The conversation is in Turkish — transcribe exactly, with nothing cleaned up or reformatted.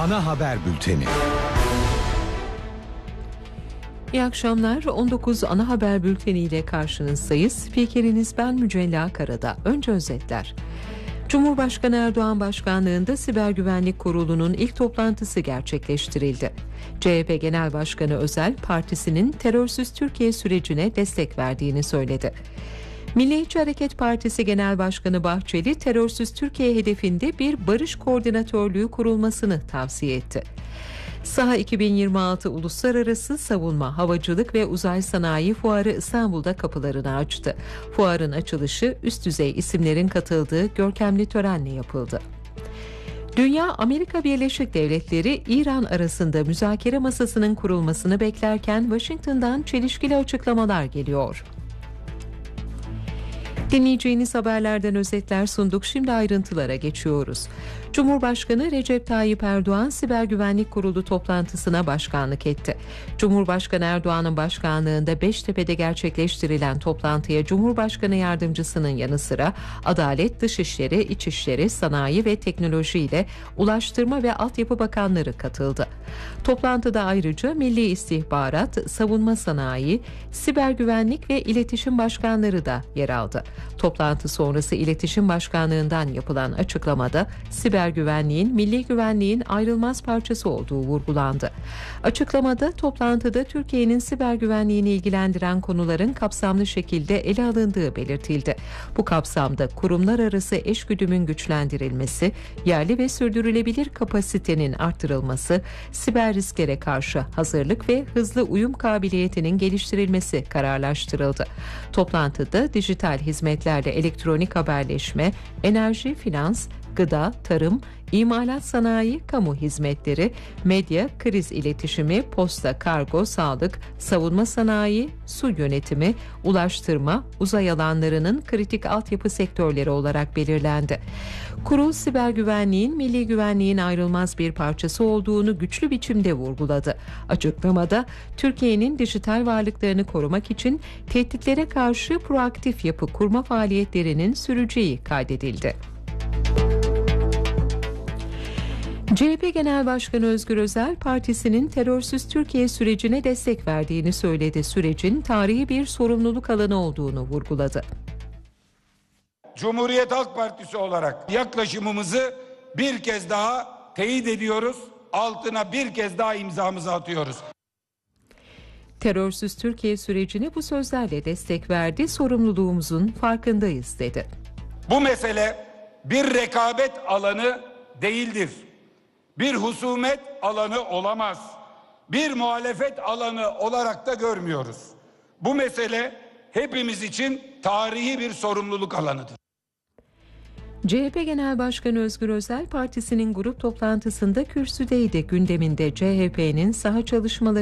Ana haber bülteni. İyi akşamlar. on dokuz ana haber bülteni ile karşınızdayız. Spikeriniz ben Mücella Karada. Önce özetler. Cumhurbaşkanı Erdoğan başkanlığında Siber Güvenlik Kurulu'nun ilk toplantısı gerçekleştirildi. C H P Genel Başkanı Özel, partisinin terörsüz Türkiye sürecine destek verdiğini söyledi. Milliyetçi Hareket Partisi Genel Başkanı Bahçeli, terörsüz Türkiye hedefinde bir barış koordinatörlüğü kurulmasını tavsiye etti. SAHA iki bin yirmi altı Uluslararası Savunma, Havacılık ve Uzay Sanayi Fuarı İstanbul'da kapılarını açtı. Fuarın açılışı üst düzey isimlerin katıldığı görkemli törenle yapıldı. Dünya, Amerika Birleşik Devletleri, İran arasında müzakere masasının kurulmasını beklerken Washington'dan çelişkili açıklamalar geliyor. Dinleyeceğiniz haberlerden özetler sunduk. Şimdi ayrıntılara geçiyoruz. Cumhurbaşkanı Recep Tayyip Erdoğan Siber Güvenlik Kurulu toplantısına başkanlık etti. Cumhurbaşkanı Erdoğan'ın başkanlığında Beştepe'de gerçekleştirilen toplantıya Cumhurbaşkanı Yardımcısının yanı sıra Adalet, Dışişleri, İçişleri, Sanayi ve Teknoloji ile Ulaştırma ve Altyapı Bakanları katıldı. Toplantıda ayrıca Milli İstihbarat, Savunma Sanayi, Siber Güvenlik ve İletişim Başkanları da yer aldı. Toplantı sonrası İletişim Başkanlığından yapılan açıklamada siber güvenliğin milli güvenliğin ayrılmaz parçası olduğu vurgulandı. Açıklamada toplantıda Türkiye'nin siber güvenliğini ilgilendiren konuların kapsamlı şekilde ele alındığı belirtildi. Bu kapsamda kurumlar arası eşgüdümün güçlendirilmesi, yerli ve sürdürülebilir kapasitenin artırılması, siber risklere karşı hazırlık ve hızlı uyum kabiliyetinin geliştirilmesi kararlaştırıldı. Toplantıda dijital hizmetlerle elektronik haberleşme, enerji, finans, gıda, tarım, imalat sanayi, kamu hizmetleri, medya, kriz iletişimi, posta, kargo, sağlık, savunma sanayi, su yönetimi, ulaştırma, uzay alanlarının kritik altyapı sektörleri olarak belirlendi. Kurul, siber güvenliğin milli güvenliğin ayrılmaz bir parçası olduğunu güçlü biçimde vurguladı. Açıklamada, Türkiye'nin dijital varlıklarını korumak için tehditlere karşı proaktif yapı kurma faaliyetlerinin süreceği kaydedildi. C H P Genel Başkanı Özgür Özel, partisinin terörsüz Türkiye sürecine destek verdiğini söyledi. Sürecin tarihi bir sorumluluk alanı olduğunu vurguladı. Cumhuriyet Halk Partisi olarak yaklaşımımızı bir kez daha teyit ediyoruz. Altına bir kez daha imzamızı atıyoruz. Terörsüz Türkiye sürecine bu sözlerle destek verdi. Sorumluluğumuzun farkındayız dedi. Bu mesele bir rekabet alanı değildir. Bir husumet alanı olamaz. Bir muhalefet alanı olarak da görmüyoruz. Bu mesele hepimiz için tarihi bir sorumluluk alanıdır. C H P Genel Başkanı Özgür Özel, partisinin grup toplantısında kürsüdeydi. Gündeminde C H P'nin saha çalışmaları